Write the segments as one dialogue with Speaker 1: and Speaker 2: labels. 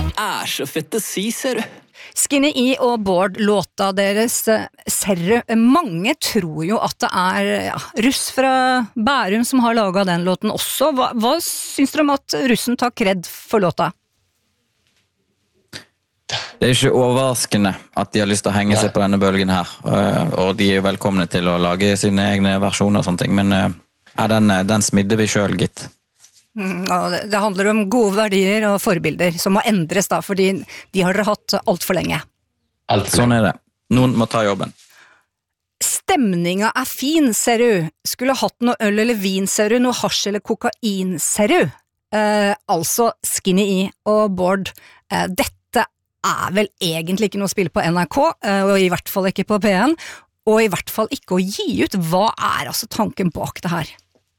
Speaker 1: Så fett å si, ser du.
Speaker 2: Skinny E og Bård, låta deres Serru. Mange tror jo at det russ fra Bærum som har laget den låten også. Hva syns dere om at russen tar kred for låta?
Speaker 3: Det ikke overraskende at de har lyst til å henge seg på denne bølgen her, og de velkomne til å lage sine egne versjoner og sånne ting, men den smidde vi selv, gitt.
Speaker 2: Det handler om gode verdier og forbilder som må endres da, fordi de har dere hatt alt for lenge.
Speaker 3: Sånn det. Noen må ta jobben.
Speaker 2: Stemninga fin, ser du. Skulle hatt noe øl eller vin, ser du. Noe hasj eller kokain, ser du. Altså Skinny E og Bård. Dette vel egentlig ikke noe å spille på NRK, og i hvert fall ikke på P1, og i hvert fall ikke å gi ut. Hva altså tanken bak det her?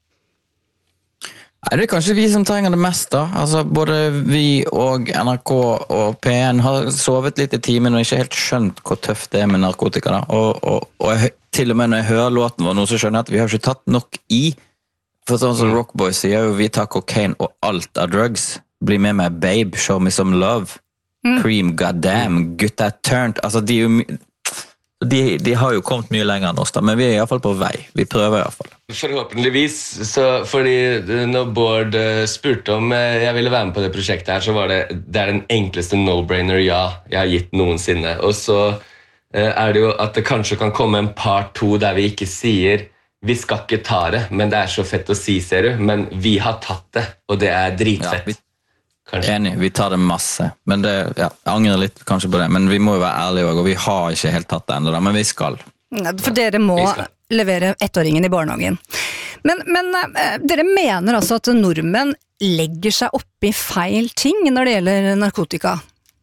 Speaker 3: Det kanskje vi som trenger det mest da. Altså, både vi og NRK og P1 har sovet litt i timen og ikke helt skjønt hvor tøft det med narkotika da. Og til og med når jeg hører låten vår nå, så skjønner jeg at vi har ikke tatt nok i. For sånn som Rockboy sier jo, vi tar kokain og alt av drugs. Bli med meg, babe, show me some love. Cream, goddamn, gutta turned. Altså, de har jo kommet mye lenger enn oss da, men vi i hvert fall på vei. Vi prøver i hvert fall.
Speaker 4: Forhåpentligvis, fordi når Bård spurte om jeg ville være med på det prosjektet her, så var det den enkleste no-brainer jeg har gitt noensinne. Og så det jo at det kanskje kan komme en part 2 der vi ikke sier vi skal ikke ta det, men det så fett å si, ser du, men vi har tatt det, og det dritfett.
Speaker 3: Enig, vi tar det masse, men jeg angrer litt kanskje på det, men vi må jo være ærlige også, og vi har ikke helt tatt det enda da, men vi skal.
Speaker 2: For dere må levere ettåringen i barnehagen. Men dere mener altså at nordmenn legger seg opp i feil ting når det gjelder narkotika?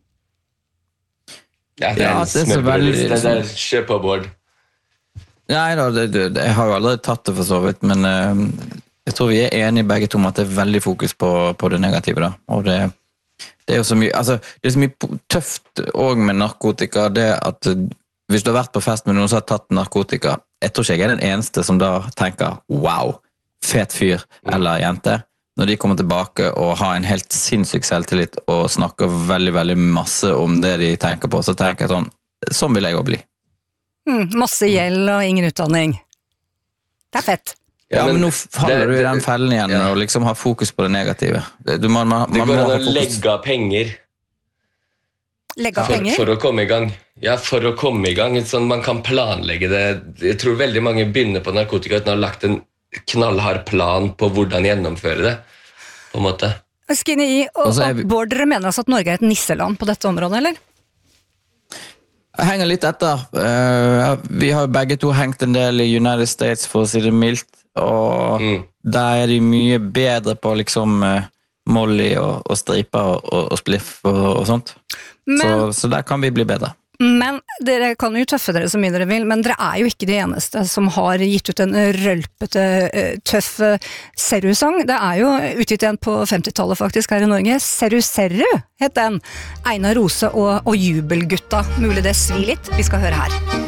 Speaker 4: Ja, det smørbrødliste, det kjør på, Bård.
Speaker 3: Nei da, jeg har jo aldri tatt det for så vidt, men jeg tror vi enige begge to om at det veldig fokus på det negative da, og det jo så mye, altså det så mye tøft også med narkotika, det at hvis du har vært på fest med noen som har tatt narkotika, jeg tror ikke jeg den eneste som da tenker, wow, fet fyr eller jente, når de kommer tilbake og har en helt sinnssyk selvtillit og snakker veldig, veldig masse om det de tenker på, så tenker jeg sånn vil jeg også bli.
Speaker 2: Masse gjeld og ingen utdanning. Det fett.
Speaker 3: Ja, men nå faller du i den fellen igjen og liksom har fokus på det negative. Man
Speaker 4: det går an å legge av penger.
Speaker 2: Legge av penger?
Speaker 4: For å komme i gang. Ja, for å komme i gang. Sånn man kan planlegge det. Jeg tror veldig mange begynner på narkotika uten å ha lagt en knallhard plan på hvordan gjennomføre det, på en måte.
Speaker 2: Skinny E og Bård, dere mener altså at Norge et nisseland på dette området, eller?
Speaker 3: Jeg henger litt etter. Vi har begge to hengt en del i United States, for å si det mildt, og der de mye bedre på liksom molly og striper og spliff og sånt. Så der kan vi bli bedre.
Speaker 2: Men dere kan jo tøffe dere så mye dere vil, men dere jo ikke de eneste som har gitt ut en rølpete, tøff Serru-sang. Det jo utgitt en på 50-tallet faktisk her i Norge. Serru Serru het den. Einar Rose og Jubelgutta. Mulig det svir litt. Vi skal høre her.